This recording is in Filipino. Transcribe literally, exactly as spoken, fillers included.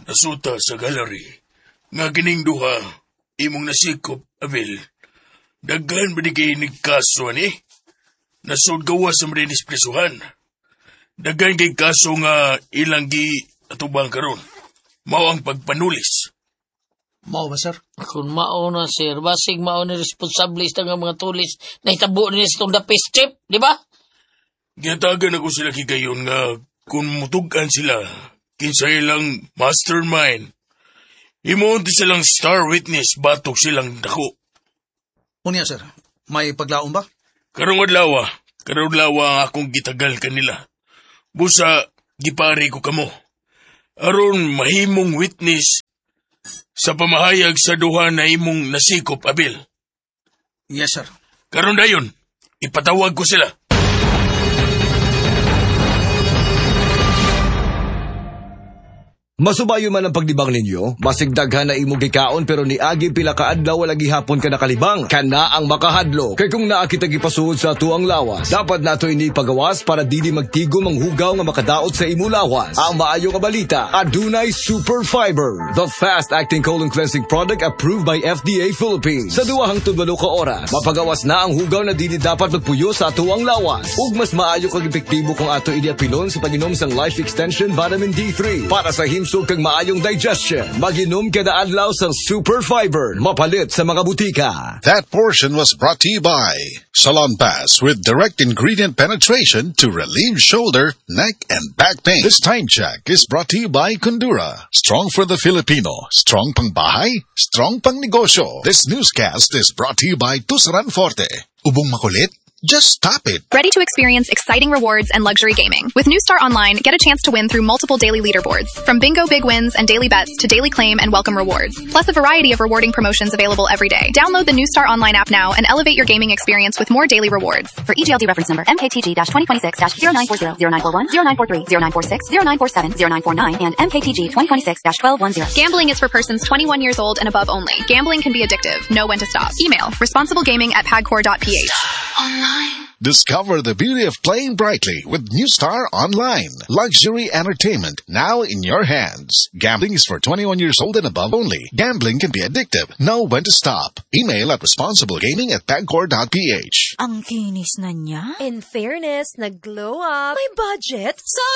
nasuta sa gallery. Nga kining duha, imong nasikop, Abel. Daghan ba di kayo nagkaso, ani? Nasod gawa sa marinis presuhan. Daghan kay kaso nga ilang gi atubang karon. Mao ang pagpanulis. Mao ba, sir? Kung mao na, sir, basig mao ni responsable sa nga mga tulis na itabo nila sa itong dapis chip, di ba? Ginatagan ako sila kigayon nga kung mutugan sila, kinsa ilang mastermind. Imonti silang star witness, batok silang dako. Unya, sir, may paglaom ba? Karong adlaw, karong adlaw ang akong gitagal kanila. Busa, gipari ko kamo. Aron mahimong witness sa pamahayag sa duha na imong nasikop, Abel. Yes, sir. Karon dayon, ipatawag ko sila. Masubayo man ang pagdibang ninyo, masigdaghan na imong gikaon pero ni agi pila ka adlaw wala gihapon ka nakalibang. Kana ang makahadlo. Kay kung naa kita gipasuod sa tuang lawas, dapat nato ini pagawas para dili magtigom ang hugaw nga makadaot sa imo lawas. Ang maayo nga balita, adunay Super Fiber, the fast-acting colon cleansing product approved by F D A Philippines. Sa duwa hangtod walo ka oras, mapagawas na ang hugaw na dili dapat magpuyo sa tuang lawas. Ug mas maayo kag epektibo kung ato ini apilon sa pag-inom sang Life Extension Vitamin D three para sa him so kang maayong digestion. Mag-inom kada adlaw sa Super Fiber. Mapalit sa mga butika. That portion was brought to you by Salon Pass with direct ingredient penetration to relieve shoulder, neck, and back pain. This time check is brought to you by Kundura. Strong for the Filipino. Strong pang bahay. Strong pang negosyo. This newscast is brought to you by Tusaran Forte. Ubong makulit? Just stop it. Ready to experience exciting rewards and luxury gaming. With New Star Online, get a chance to win through multiple daily leaderboards. From bingo big wins and daily bets to daily claim and welcome rewards. Plus a variety of rewarding promotions available every day. Download the New Star Online app now and elevate your gaming experience with more daily rewards. For E G L D reference number M K T G twenty twenty-six zero nine four zero, zero nine four one, zero nine four three, zero nine four six, zero nine four seven, zero nine four nine, and M K T G twenty twenty-six twelve ten. Gambling is for persons twenty-one years old and above only. Gambling can be addictive. Know when to stop. Email responsiblegaming at pagcor dot p h. Online. Discover the beauty of playing brightly with New Star Online. Luxury entertainment now in your hands. Gambling is for twenty-one years old and above only. Gambling can be addictive. Know when to stop. Email at responsiblegaming at pagcor dot p h. Ang kinis na niya. In fairness, nag-glow up. May budget. So